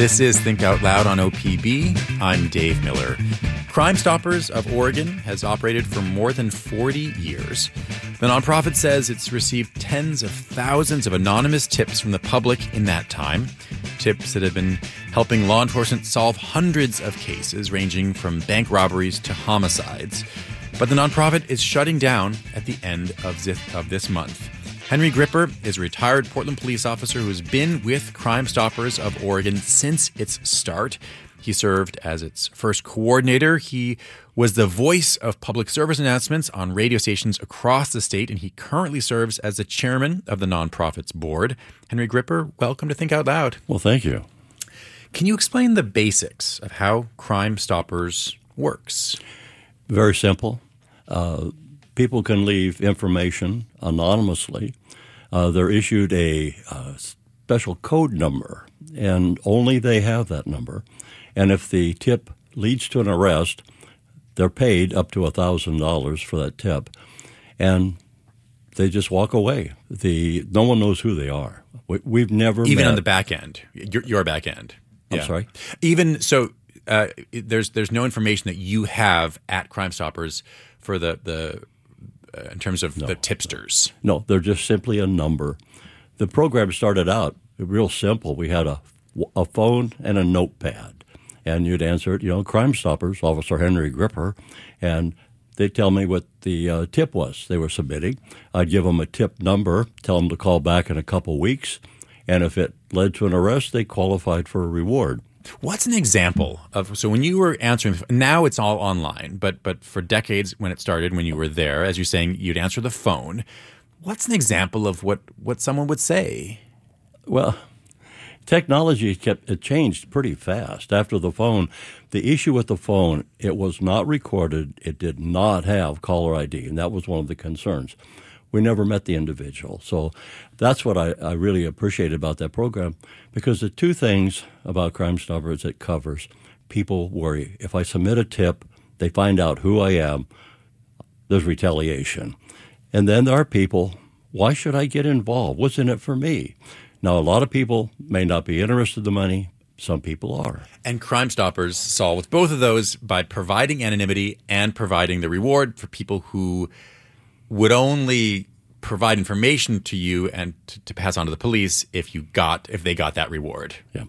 This is Think Out Loud on OPB. I'm Dave Miller. Crime Stoppers of Oregon has operated for more than 40 years. The nonprofit says it's received tens of thousands of anonymous tips from the public in that time. Tips that have been helping law enforcement solve hundreds of cases, ranging from bank robberies to homicides. But the nonprofit is shutting down at the end of this month. Henry Gripper is a retired Portland police officer who has been with Crime Stoppers of Oregon since its start. He served as its first coordinator. He was the voice of public service announcements on radio stations across the state, and he currently serves as the chairman of the nonprofit's board. Henry Gripper, welcome to Think Out Loud. Well, thank you. Can you explain the basics of how Crime Stoppers works? Very simple. People can leave information anonymously. They're issued a special code number, and only they have that number. And if the tip leads to an arrest, they're paid up to $1,000 for that tip, and they just walk away. No one knows who they are. We've never even met. On the back end, your back end. I'm sorry. Even so, there's no information that you have at Crime Stoppers for the in terms of the tipsters. No, they're just simply a number. The program started out real simple. We had a phone and a notepad, and you'd answer it, Crime Stoppers, Officer Henry Gripper, and they'd tell me what the tip was they were submitting. I'd give them a tip number, tell them to call back in a couple weeks, and if it led to an arrest, they qualified for a reward. What's an example of, so when you were answering, now it's all online, but for decades when it started, when you were there, as you're saying, you'd answer the phone. What's an example of what someone would say? Well, technology it changed pretty fast. After the phone, the issue with the phone, it was not recorded. It did not have caller ID, and that was one of the concerns. We never met the individual. So that's what I really appreciate about that program, because the two things about Crime Stoppers it covers, people worry. If I submit a tip, they find out who I am, there's retaliation. And then there are people, why should I get involved? What's in it for me? Now, a lot of people may not be interested in the money. Some people are. And Crime Stoppers solve with both of those by providing anonymity and providing the reward for people who would only provide information to you and to pass on to the police if they got that reward. Yeah.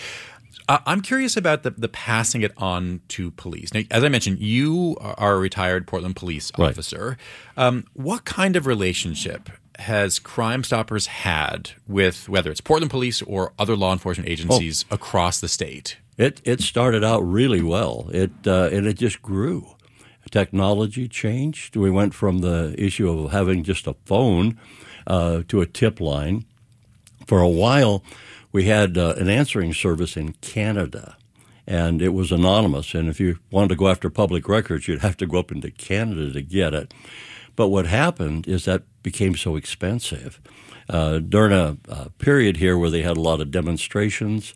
I'm curious about the passing it on to police. Now, as I mentioned, you are a retired Portland police officer. Right. What kind of relationship has Crime Stoppers had with whether it's Portland police or other law enforcement agencies across the state? It started out really well. And it just grew. Technology changed. We went from the issue of having just a phone to a tip line. For a while, we had an answering service in Canada, and it was anonymous. And if you wanted to go after public records, you'd have to go up into Canada to get it. But what happened is that became so expensive. During a period here where they had a lot of demonstrations,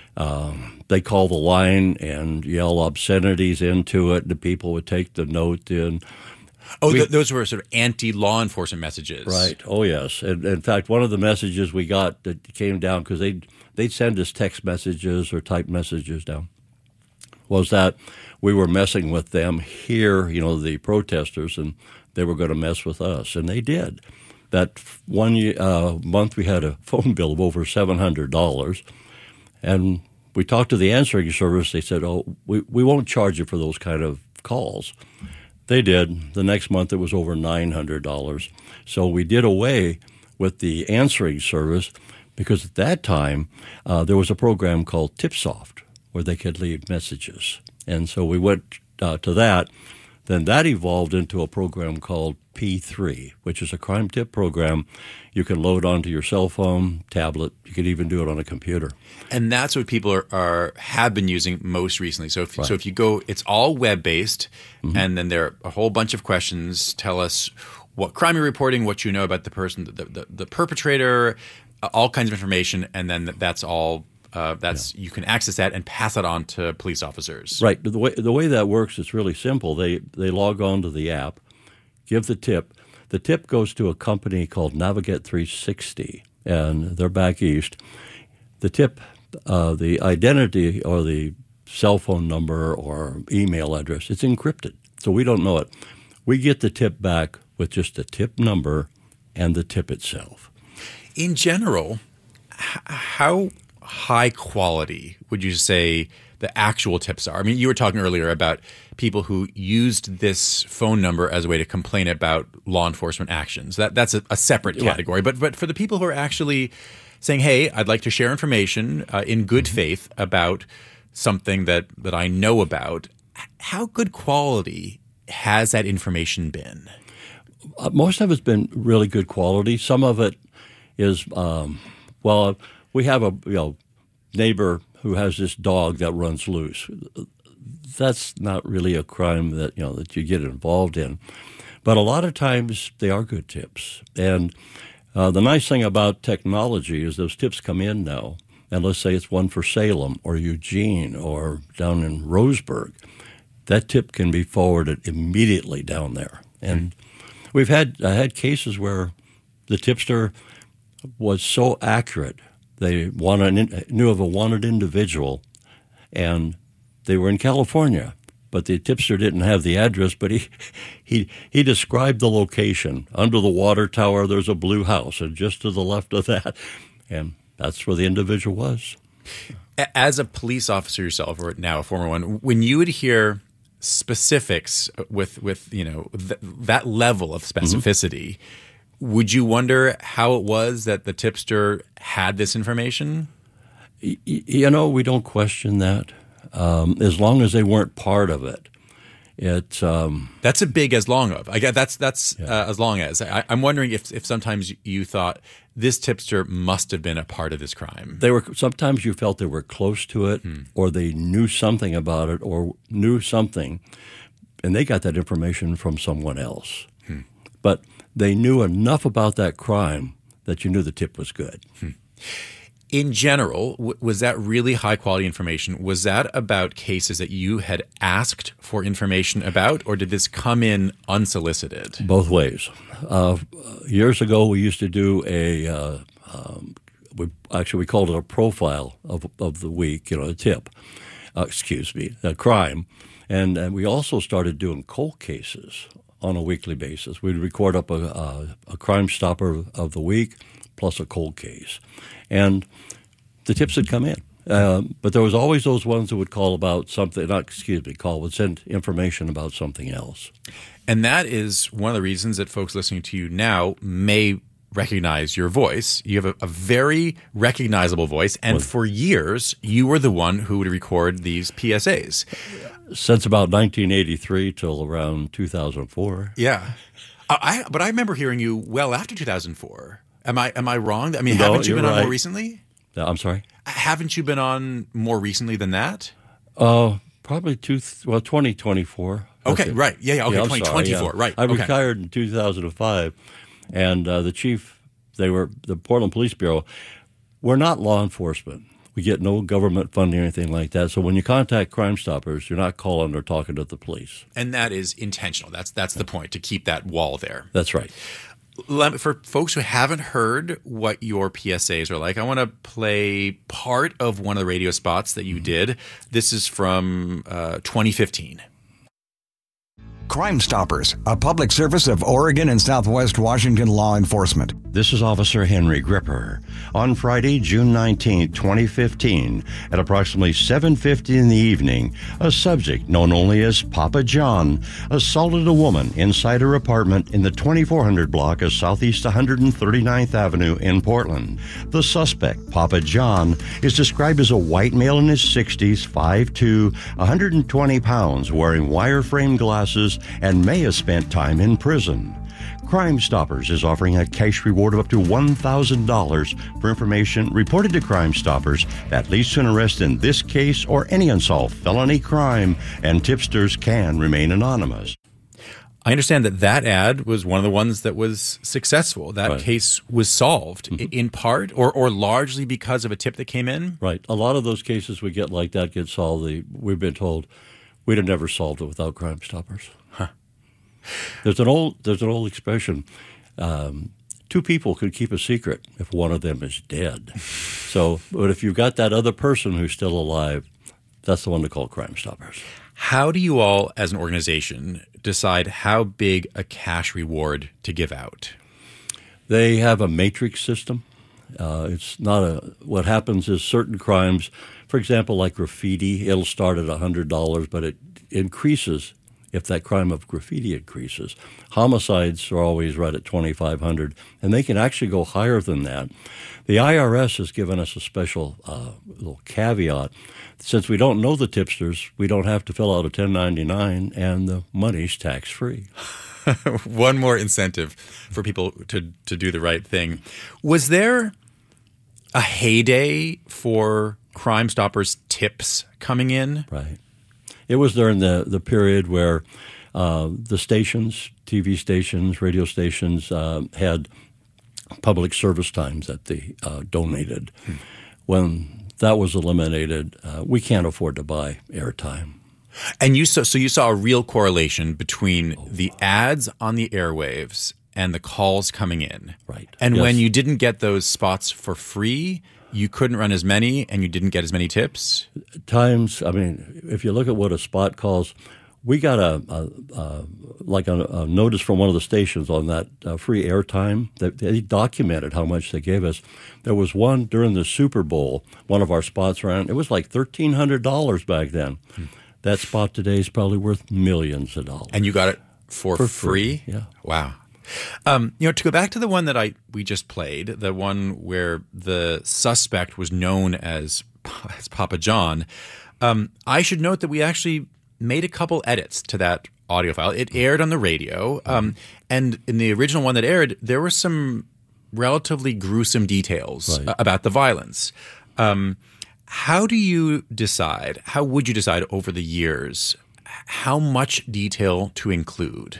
they call the line and yell obscenities into it. The people would take the note in. Those were sort of anti-law enforcement messages. Right. Oh, yes. And in fact, one of the messages we got that came down, because they'd send us text messages or type messages down, was that we were messing with them here, the protesters, and they were going to mess with us. And they did. That one month we had a phone bill of over $700. And we talked to the answering service. They said, we won't charge you for those kind of calls. They did. The next month it was over $900. So we did away with the answering service because at that time there was a program called TipSoft where they could leave messages. And so we went to that. Then that evolved into a program called P3, which is a crime tip program you can load onto your cell phone, tablet. You can even do it on a computer. And that's what people have been using most recently. So if you go, it's all web-based, and then there are a whole bunch of questions. Tell us what crime you're reporting, what you know about the person, the perpetrator, all kinds of information, and then that's all. You can access that and pass it on to police officers. Right. The way that works is really simple. They log on to the app, give the tip. The tip goes to a company called Navigate 360, and they're back east. The tip the identity or the cell phone number or email address, it's encrypted, so we don't know it. We get the tip back with just the tip number and the tip itself. In general, how high quality would you say the actual tips are? I mean, you were talking earlier about people who used this phone number as a way to complain about law enforcement actions. That's a separate category. Yeah. But for the people who are actually saying, hey, I'd like to share information in good faith about something that I know about, how good quality has that information been? Most of it's been really good quality. Some of it is, we have a neighbor who has this dog that runs loose. That's not really a crime that that you get involved in, but a lot of times they are good tips. And the nice thing about technology is those tips come in now, and let's say it's one for Salem or Eugene or down in Roseburg, that tip can be forwarded immediately down there. And we've had cases where the tipster was so accurate. They knew of a wanted individual, and they were in California, but the tipster didn't have the address, but he described the location. Under the water tower, there's a blue house, and just to the left of that, and that's where the individual was. As a police officer yourself, or now a former one, when you would hear specifics with that level of specificity, would you wonder how it was that the tipster had this information? We don't question that. As long as they weren't part of it. It's that's a big as long of. I guess that's as long as. I'm wondering if sometimes you thought this tipster must have been a part of this crime. Sometimes you felt they were close to it, or they knew something about it, or knew something, and they got that information from someone else. But they knew enough about that crime that you knew the tip was good. In general, was that really high-quality information? Was that about cases that you had asked for information about, or did this come in unsolicited? Both ways. Years ago, we used to do we called it a profile of the week, a tip, a crime. And we also started doing cold cases on a weekly basis. We'd record up a Crime Stopper of the week plus a cold case. And the tips would come in. But there was always those ones that would call about something, would send information about something else. And that is one of the reasons that folks listening to you now may recognize your voice. You have a very recognizable voice, and for years, you were the one who would record these PSAs. Since about 1983 till around 2004. Yeah. But I remember hearing you well after 2004. Am I wrong? I mean, No, haven't you been you're on right. more recently? I'm sorry? Haven't you been on more recently than that? Probably 2024. Okay, right. Yeah, okay, I'm 2024, sorry, right. I okay. retired in 2005, and the chief, the Portland Police Bureau, we're not law enforcement. We get no government funding or anything like that. So when you contact Crime Stoppers, you're not calling or talking to the police. And that is intentional. That's the point, to keep that wall there. That's right. For folks who haven't heard what your PSAs are like, I want to play part of one of the radio spots that you did. This is from 2015. Crime Stoppers, a public service of Oregon and Southwest Washington law enforcement. This is Officer Henry Gripper. On Friday, June 19, 2015, at approximately 7:50 in the evening, a subject known only as Papa John assaulted a woman inside her apartment in the 2400 block of Southeast 139th Avenue in Portland. The suspect, Papa John, is described as a white male in his 60s, 5'2", 120 pounds, wearing wire-frame glasses, and may have spent time in prison. Crime Stoppers is offering a cash reward of up to $1,000 for information reported to Crime Stoppers that leads to an arrest in this case or any unsolved felony crime, and tipsters can remain anonymous. I understand that ad was one of the ones that was successful. That case was solved in part or largely because of a tip that came in? Right. A lot of those cases we get like that get solved. We've been told we'd have never solved it without Crime Stoppers. There's an old expression, two people could keep a secret if one of them is dead. So, but if you've got that other person who's still alive, that's the one to call Crime Stoppers. How do you all, as an organization, decide how big a cash reward to give out? They have a matrix system. It's not a. What happens is certain crimes, for example, like graffiti, it'll start at $100, but it increases if that crime of graffiti increases. Homicides are always right at $2,500, and they can actually go higher than that. The IRS has given us a special little caveat. Since we don't know the tipsters, we don't have to fill out a 1099, and the money's tax-free. One more incentive for people to do the right thing. Was there a heyday for Crime Stoppers tips coming in? Right. It was during the period where the stations, TV stations, radio stations, had public service times that they donated. When that was eliminated, we can't afford to buy airtime. And you saw a real correlation between the ads on the airwaves and the calls coming in. Right. And Yes. when you didn't get those spots for free, you couldn't run as many and you didn't get as many tips? Times, I mean, if you look at what a spot calls, we got a notice from one of the stations on that free airtime. They documented how much they gave us. There was one during the Super Bowl, one of our spots ran. It was like $1,300 back then. That spot today is probably worth millions of dollars. And you got it for free? Yeah. Wow. To go back to the one that we just played, the one where the suspect was known as Papa John, I should note that we actually made a couple edits to that audio file. It aired on the radio, and in the original one that aired, there were some relatively gruesome details about the violence. How would you decide over the years how much detail to include?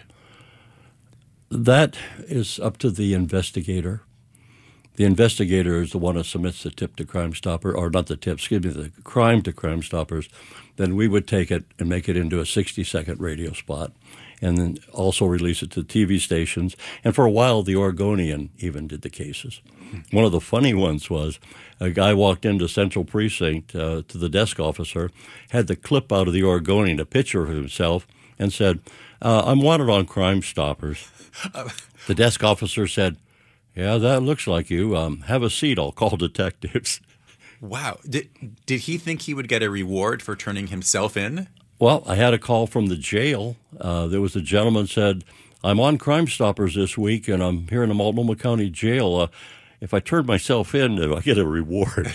That is up to the investigator. The investigator is the one that submits the tip to Crime Stopper, or not the tip, the crime to Crime Stoppers. Then we would take it and make it into a 60-second radio spot and then also release it to TV stations. And for a while, the Oregonian even did the cases. One of the funny ones was a guy walked into Central Precinct to the desk officer, had the clip out of the Oregonian, a picture of himself, and said, I'm wanted on Crime Stoppers. The desk officer said, yeah, that looks like you. Have a seat. I'll call detectives. Wow. Did he think he would get a reward for turning himself in? Well, I had a call from the jail. There was a gentleman said, I'm on Crime Stoppers this week, and I'm here in the Multnomah County Jail. If I turn myself in, do I get a reward?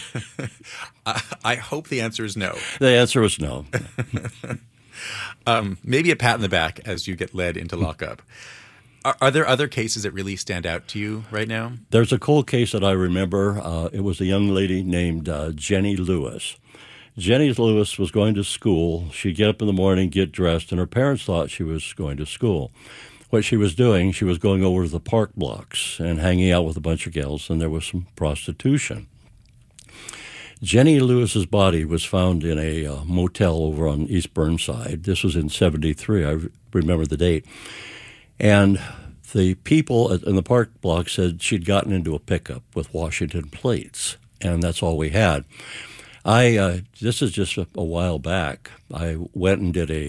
I hope the answer is no. The answer was no. Maybe a pat on the back as you get led into lockup. Are there other cases that really stand out to you right now? There's a cold case that I remember. It was a young lady named Jenny Lewis. Jenny Lewis was going to school. She'd get up in the morning, get dressed, and her parents thought she was going to school. What she was doing, she was going over to the park blocks and hanging out with a bunch of gals, and there was some prostitution. Jenny Lewis's body was found in a motel over on East Burnside. This was in 1973. I remember the date. And the people in the park block said she'd gotten into a pickup with Washington plates, and that's all we had. This is just a while back. I went and did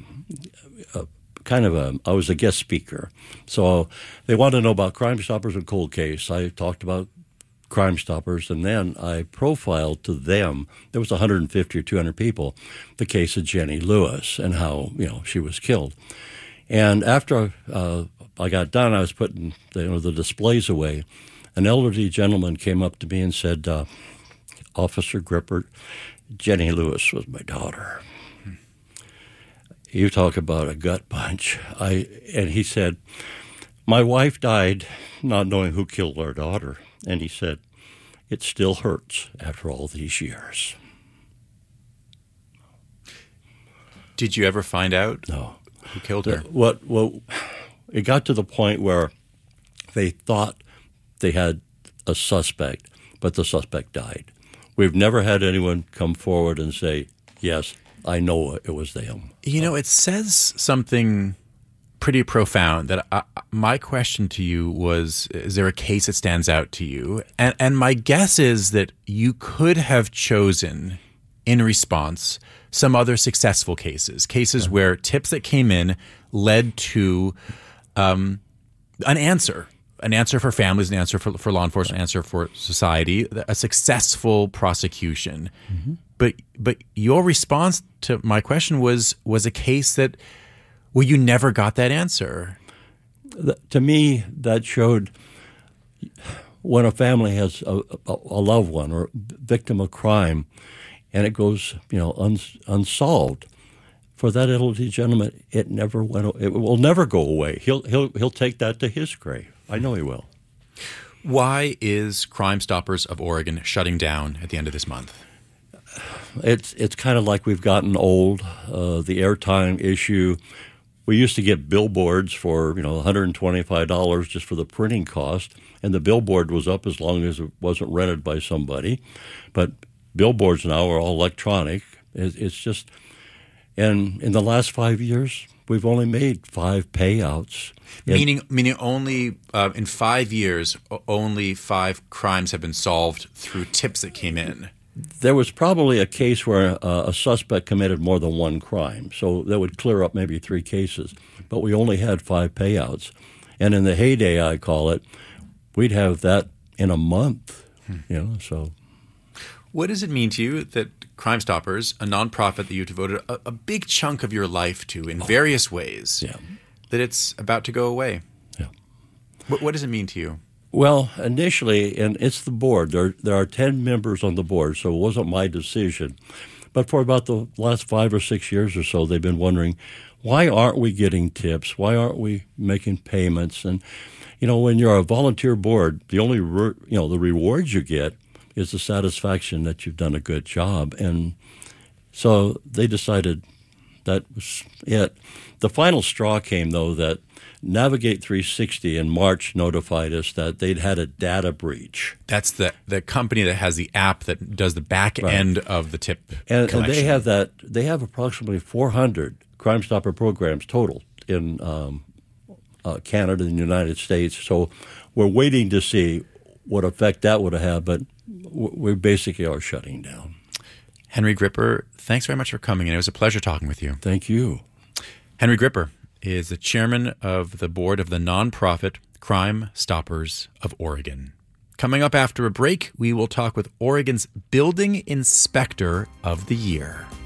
I was a guest speaker. So they wanted to know about Crime Stoppers and Cold Case. I talked about Crime Stoppers, and then I profiled to them, there was 150 or 200 people, the case of Jenny Lewis and how, she was killed. And after I got done, I was putting the displays away. An elderly gentleman came up to me and said, Officer Grippert, Jenny Lewis was my daughter. You talk about a gut punch. And he said, my wife died not knowing who killed our daughter. And he said, it still hurts after all these years. Did you ever find out? No. Who killed her? Well, it got to the point where they thought they had a suspect, but the suspect died. We've never had anyone come forward and say, yes, I know it was them. It says something pretty profound. That my question to you was, is there a case that stands out to you? And my guess is that you could have chosen, in response, some other successful cases where tips that came in led to an answer for families, an answer for law enforcement, an answer for society, a successful prosecution. Mm-hmm. But your response to my question was a case that, well, you never got that answer. To me, that showed when a family has a loved one or victim of crime, and it goes, unsolved. For that elderly gentleman, it will never go away. He'll take that to his grave. I know he will. Why is Crime Stoppers of Oregon shutting down at the end of this month? It's kind of like we've gotten old. The airtime issue. We used to get billboards for $125 just for the printing cost, and the billboard was up as long as it wasn't rented by somebody. But billboards now are all electronic. It's just, and in the last 5 years, we've only made 5 payouts. Meaning only in 5 years, only 5 crimes have been solved through tips that came in. There was probably a case where a suspect committed more than one crime, so that would clear up maybe 3 cases. But we only had 5 payouts. And in the heyday, I call it, we'd have that in a month, so. What does it mean to you that Crime Stoppers, a nonprofit that you devoted a big chunk of your life to in various ways, that it's about to go away? Yeah. What does it mean to you? Well, initially, and it's the board. There are 10 members on the board, so it wasn't my decision. But for about the last 5 or 6 years or so, they've been wondering, why aren't we getting tips? Why aren't we making payments? And, when you're a volunteer board, the only the rewards you get is the satisfaction that you've done a good job. And so they decided that was it. The final straw came, though, that Navigate 360 in March notified us that they'd had a data breach. That's the company that has the app that does the back end of the tip collection. And they have that. They have approximately 400 Crime Stopper programs total in Canada and the United States. So we're waiting to see what effect that would have had, but we basically are shutting down. Henry Gripper, thanks very much for coming in. It was a pleasure talking with you. Thank you. Henry Gripper is the chairman of the board of the nonprofit Crime Stoppers of Oregon. Coming up after a break, we will talk with Oregon's Building Inspector of the Year.